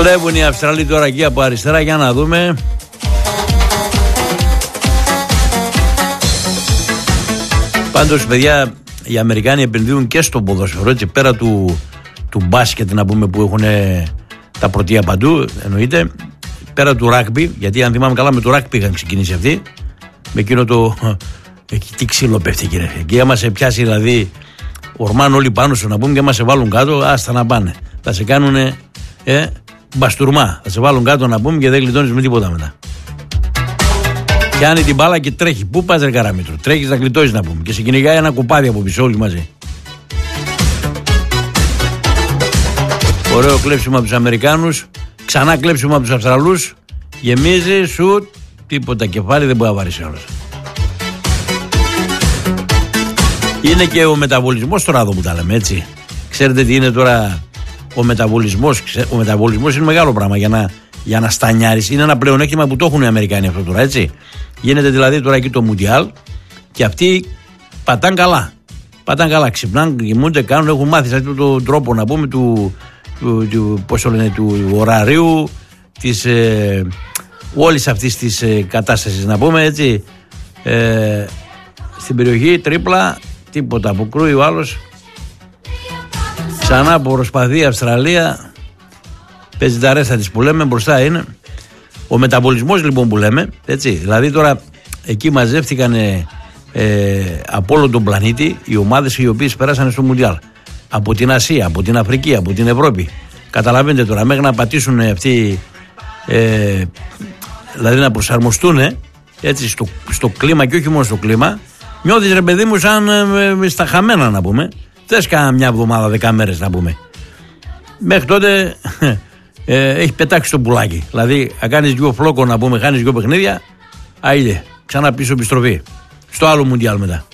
Κλέβουν οι Αυστραλοί τώρα εκεί από αριστερά, για να δούμε. Πάντως, παιδιά, οι Αμερικάνοι επενδύουν και στο ποδόσφαιρο, έτσι, πέρα του μπάσκετ, να πούμε, που έχουν τα πρωτεία παντού, εννοείται, πέρα του ράγμπι, γιατί αν θυμάμαι καλά με το ράγμπι είχαν ξεκινήσει αυτοί, με εκείνο το... τι ξύλο πέφτει, κύριε. Και άμα σε πιάσει, δηλαδή, ορμάνε όλοι πάνω σου, να πούμε, και άμα σε βάλουν κάτω, άστα να πάνε. Θα σε κάνουνε μπαστουρμά. Θα σε βάλουν κάτω, να πούμε, και δεν γλιτώνεις με τίποτα μετά. Πιάνει την μπάλα και τρέχει. Πού πας, ρε Καραμήτρο? Τρέχεις να γλιτώσεις, να πούμε. Και σε κυνηγάει ένα κουπάδι από πίσω, όλοι μαζί. Ωραίο κλέψιμο από τους Αμερικάνους. Ξανά κλέψιμο από τους Αυστραλούς. Γεμίζει, σουτ, τίποτα κεφάλι, δεν μπορεί να βαρύσει όλος. Είναι και ο μεταβολισμός τώρα εδώ που τα λέμε, έτσι. Ξέρετε τι είναι τώρα ο μεταβολισμός? Ο μεταβολισμός είναι μεγάλο πράγμα για να στανιάρεις. Είναι ένα πλεονέκτημα που το έχουν οι Αμερικάνοι αυτό τώρα, έτσι. Γίνεται δηλαδή τώρα εκεί το Μουντιάλ και αυτοί πατάνε καλά. Πατάνε καλά, ξυπνάνε, κοιμούνται, κάνουν, έχουν μάθει σε αυτόν τον τρόπο, να πούμε, του ωραρίου, της όλης αυτής της κατάστασης, να πούμε, έτσι. Στην περιοχή τρίπλα, τίποτα, αποκρούει ο άλλος. Ξανά προσπαθεί η Αυστραλία, παίζει τα ρέστα της που λέμε, μπροστά είναι. Ο μεταβολισμός λοιπόν που λέμε, έτσι, δηλαδή τώρα εκεί μαζεύτηκαν από όλο τον πλανήτη οι ομάδες οι οποίες περάσανε στο Μουντιάλ. Από την Ασία, από την Αφρική, από την Ευρώπη. Καταλαβαίνετε τώρα, μέχρι να πατήσουν αυτοί, δηλαδή να προσαρμοστούν, έτσι, στο κλίμα, και όχι μόνο στο κλίμα. Νιώθεις, ρε παιδί μου, σαν στα χαμένα, να πούμε. Θες κάνα μια εβδομάδα, 10 μέρες, να πούμε. Μέχρι τότε έχει πετάξει το πουλάκι. Δηλαδή, αν κάνεις δυο φλόκο, να πούμε, χάνεις δυο παιχνίδια, άιντε, ξανά πίσω επιστροφή. Στο άλλο Μουντιάλ μετά.